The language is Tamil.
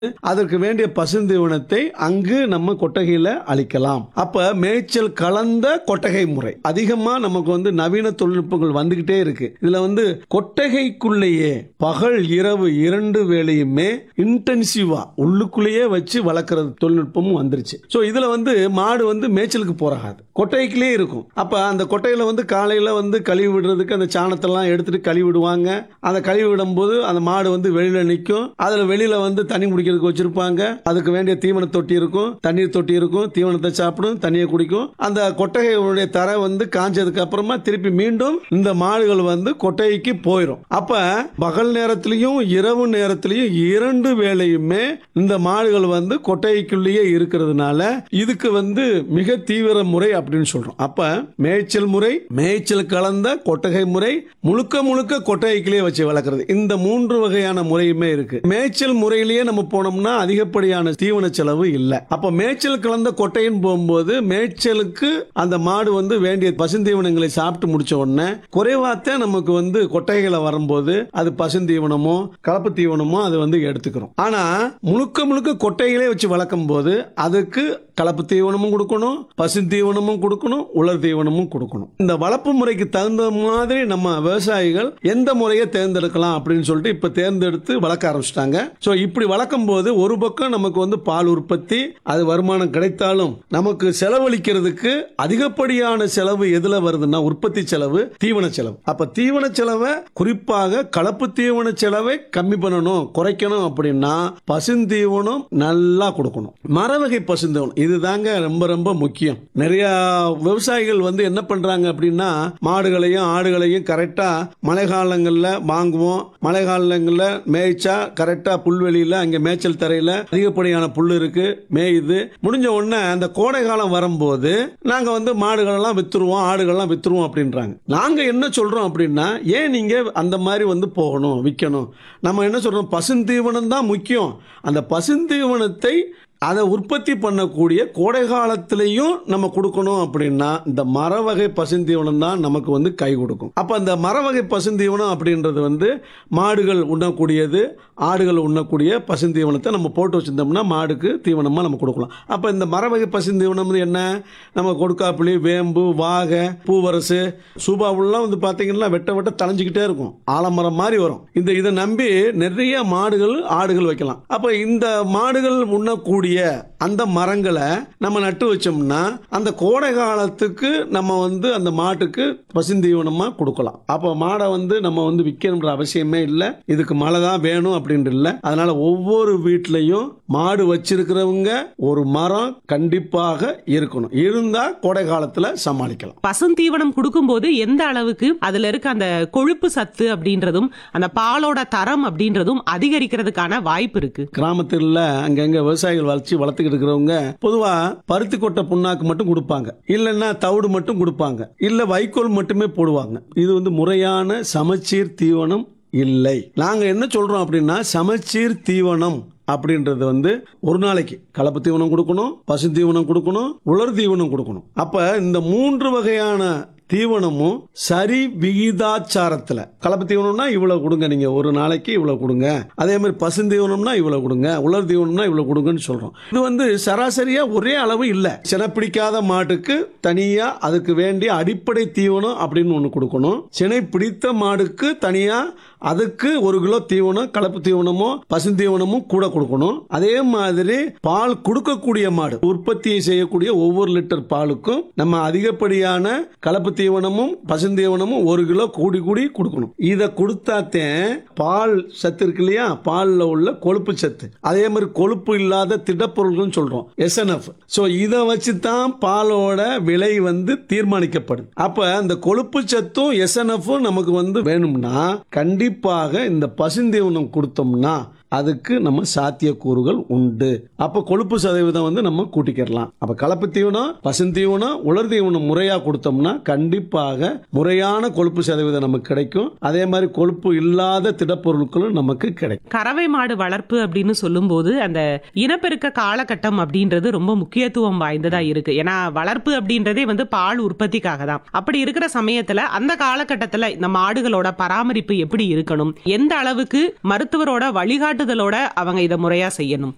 அதற்கு வேண்டிய பசுந்தீவனத்தை அங்கு நம்ம கொட்டகையில அளிக்கலாம். அப்ப மேய்ச்சல் கலந்த கொட்டகை முறை அதிகமா நமக்கு நவீன தொழில்நுட்பங்கள் வந்துகிட்டே இருக்கு. இதுல கொட்டகைக்குள்ளேயே பகல் இரவு 2 வேளையுமே இன்டென்சிவா உள்ளுக்குள்ளேயே வச்சு வளர்க்கறது தொழில்நுட்பமும் வந்துருச்சு. சோ இதுல மாடு மேய்ச்சலுக்கு போறாது, கொட்டகைக்குள்ளே இருக்கும். அப்ப அந்த கொட்டையில காலையில கழுவி விடுறதுக்கு அந்த சாணத்தெல்லாம் எடுத்துட்டு கழுவி விடுவாங்க. அந்த கழுவி விடும் போது அந்த மாடு வெளியில நிற்கும். அதுல வெளியில தண்ணி குடிக்கிறதுக்கு வச்சிருப்பாங்க. அதுக்கு வேண்டிய தீவன தொட்டி இருக்கும், தண்ணீர் தொட்டி இருக்கும். தீவனத்தை சாப்பிடும், தண்ணியை குடிக்கும். அந்த கொட்டகையுடைய தரை காஞ்சதுக்கு அப்புறமா திருப்பி மீண்டும் இந்த மாடுகள் கொட்டகைக்கு போயிடும். அப்ப பகல் நேரத்திலையும் இரவு நேரத்திலையும் 2 வேளையுமே இந்த மாடுகள் கொட்டகைக்குள்ளேயே இருக்கிறதுனால இதுக்கு மிக தீவிர முறை அப்படின்னு சொல்றோம். அப்ப மேய்ச்சல் முறை, மேய்ச்சல் கலந்த கொட்டகை முறை, முழுக்க முழுக்க கொட்டகைக்குள்ளேயே வச்சு வளர்க்கிறது. இந்த 3 வகையான முறையுமே இருக்கு. மேய்ச்சல் முறையிலேயே நம்ம போனோம்னா அதிகப்படியான தீவன செலவு இல்ல. அப்ப மேய்ச்சல் கலந்த கொட்டைன்னு போகும்போது மேய்ச்சலுக்கு அந்த மாடு வேண்டிய பசுந்தீவனங்களை சாப்பிட்டு முடிச்ச உடனே குறைவாத்தான் நமக்கு கொட்டைகளை வரும்போது அது பசுந்தீவனமோ கலப்பு தீவனமோ அது எடுத்துக்கிறோம். ஆனா முழுக்க முழுக்க கொட்டைகளே வச்சு வளர்க்கும் போது அதுக்கு கலப்பு தீவனமும் கொடுக்கணும், பசுந்தீவனமும் கொடுக்கணும், உலர் தீவனமும் கொடுக்கணும். இந்த வளர்ப்பு முறைக்கு தகுந்த மாதிரி நம்ம விவசாயிகள் எந்த முறையை தேர்ந்தெடுக்கலாம் அப்படின்னு சொல்லிட்டு இப்ப தேர்ந்தெடுத்து வளர்க்க ஆரம்பிச்சிட்டாங்க. சோ இப்படி வளர்க்கும் போது ஒரு பக்கம் நமக்கு பால் உற்பத்தி, அது வருமானம் கிடைத்தாலும் நமக்கு செலவழிக்கிறதுக்கு அதிகப்படியான செலவு எதுல வருதுன்னா உற்பத்தி செலவு, தீவன செலவு. அப்ப தீவன செலவை குறிப்பாக கலப்பு தீவன செலவை கம்மி பண்ணணும், குறைக்கணும் அப்படின்னா பசுந்தீவனம் நல்லா கொடுக்கணும். மரவகை பசுந்தீவனம் இதுதாங்க ரொம்ப ரொம்ப முக்கியம். நிறைய விவசாயிகள் என்ன பண்றாங்க அப்படின்னா மாடுகளையும் ஆடுகளையும் கரெக்டா மழை காலங்கள்ல வாங்குவோம். மழை காலங்கள்ல மேய்ச்சா கரெக்டா புல்வெளியில அங்க மேய்ச்சல் தரையில அதிகப்படியான புல் இருக்கு, மேயுது. முடிஞ்ச உடனே அந்த கோடை காலம் வரும்போது நாங்க மாடுகள் எல்லாம் வித்துருவோம், ஆடுகள் எல்லாம் வித்துருவோம் அப்படின்றாங்க. நாங்க என்ன சொல்றோம் அப்படின்னா ஏன் நீங்க அந்த மாதிரி போகணும், விற்கணும்? நம்ம என்ன சொல்றோம், பசுந்தீவனம் தான் முக்கியம். அந்த பசுந்தீவனத்தை அதை உற்பத்தி பண்ணக்கூடிய கோடை காலத்திலையும் நம்ம கொடுக்கணும் அப்படின்னா இந்த மரவகை பசுந்தீவனம் தான் நமக்கு கை கொடுக்கும். அப்ப அந்த மரவகை பசுந்தீவனம் அப்படின்றது மாடுகள் உண்ணக்கூடியது, ஆடுகள் உண்ணக்கூடிய பசுந்தீவனத்தை நம்ம போட்டு வச்சிருந்தோம்னா மாடுக்கு தீவனமா நம்ம கொடுக்கலாம். அப்ப இந்த மரவகை பசுந்தீவனம் என்ன, நம்ம கொடுக்காப்புளி, வேம்பு, வாகை, பூவரசு, சூபாவுலாம் பாத்தீங்கன்னா வெட்ட வெட்ட தளைஞ்சுக்கிட்டே இருக்கும், ஆலமரம் மாதிரி வரும். இதை நம்பி நிறைய மாடுகள் ஆடுகள் வைக்கலாம். அப்ப இந்த மாடுகள் உண்ணக்கூடிய அந்த மரங்களை நம்ம நட்டு வச்சோம்னா அந்த கோடை காலத்துக்கு நம்ம அந்த மாட்டுக்கு பசுந்தீவனமா கொடுக்கலாம். அப்ப மாடை நம்ம விற்கணும்ன்ற அவசியமே இல்லை. இதுக்கு மழை தான் வேணும் அப்படின்னு இல்லை. அதனால ஒவ்வொரு வீட்லயும் மாடு வச்சிருக்கிறவங்க ஒரு மரம் கண்டிப்பாக இருக்கணும். இருந்தா கோடை காலத்துல சமாளிக்கலாம். பசுந்தீவனம் கொடுக்கும் போது எந்த அளவுக்கு அதுல இருக்க அந்த கொழுப்பு சத்து அப்படின்றதும் அந்த பாலோட தரம் அப்படின்றதும் அதிகரிக்கிறதுக்கான வாய்ப்பு இருக்கு. கிராமத்துல அங்கங்க விவசாயிகள் வளர்த்துக்கிட்டு இருக்கிறவங்க பொதுவா பருத்தி கொட்டை புண்ணாக்கு மட்டும் கொடுப்பாங்க, இல்லைன்னா தவிடு மட்டும் கொடுப்பாங்க, இல்ல வைக்கோல் மட்டுமே போடுவாங்க. இது முறையான சமச்சீர் தீவனம் இல்லை. நாங்க என்ன சொல்றோம் அப்படின்னா சமச்சீர் தீவனம் அப்படின்றது ஒரு நாளைக்கு கலப்பு தீவனம் கொடுக்கணும், பசு தீவனம் கொடுக்கணும், உலர் தீவனம் கொடுக்கணும். அப்ப இந்த 3 வகையான தீவனமும் சரி விகிதாச்சாரத்துல, கலப்பு தீவனம்னா இவ்வளவு கொடுங்க, நீங்க ஒரு நாளைக்கு இவ்வளவு கொடுங்க, அதே மாதிரி பசுந்தீவனம்னா இவ்வளவு கொடுங்க, உலர் தீவனம்னா இவ்வளவு கொடுங்கன்னு சொல்றோம். இது சராசரியா ஒரே அளவு இல்ல. சினைப்பிடிக்காத மாட்டுக்கு தனியா அதுக்கு வேண்டிய அடிப்படை தீவனம் அப்படின்னு ஒண்ணு கொடுக்கணும். சினை பிடித்த மாடுக்கு தனியா அதுக்கு 1 கிலோ தீவனம், கலப்பு தீவனமோ பசுந்தீவனமும் கூட கொடுக்கணும். அதே மாதிரி பால் கொடுக்கக்கூடிய மாடு உற்பத்தி செய்யக்கூடிய ஒவ்வொரு லிட்டர் பாலுக்கும் நம்ம அதிகப்படியான கலப்பு தீவனமும் பசுந்தீவனமும் 1 கிலோ கூடி கூடி கொடுக்கணும். இதை கொடுத்தாத்தேன் பால் சத்து இருக்கு இல்லையா, பால்ல உள்ள கொழுப்பு சத்து, அதே மாதிரி கொழுப்பு இல்லாத திடப்பொருள்கள் சொல்றோம் SNF. சோ இதை வச்சு தான் பாலோட விலை தீர்மானிக்கப்படுது. அப்ப அந்த கொழுப்பு சத்தும் SNF நமக்கு வேணும்னா கண்டிப்பாக இந்த பசுந்தீவனம் கொடுத்தோம்னா அதுக்கு நம்ம சாத்தியக்கூறுகள் உண்டு. அப்ப கொழுப்பு சதவீதம் நம்ம கூட்டிக்கலாம். அப்ப கலப்பு தீவனம், பசுந்தீவனம், உலர் தீவனம் முறையா கொடுத்தோம்னா கண்டிப்பாக முறையான கொழுப்பு சதவீதம் நமக்கு கிடைக்கும். அதே மாதிரி கொழுப்பு இல்லாத திடப்பொருட்களும் நமக்கு கிடைக்கும். கறவை மாடு வளர்ப்பு அப்படின்னு சொல்லும் போது அந்த இனப்பெருக்க காலகட்டம் அப்படின்றது ரொம்ப முக்கியத்துவம் வாய்ந்ததா இருக்கு. ஏன்னா வளர்ப்பு அப்படின்றதே பால் உற்பத்திக்காக தான். அப்படி இருக்கிற சமயத்துல அந்த காலகட்டத்துல இந்த மாடுகளோட பராமரிப்பு எப்படி இருக்கணும், எந்த அளவுக்கு மருத்துவரோட வழிகாட்டு அவங்க இதை முறையா செய்யணும்?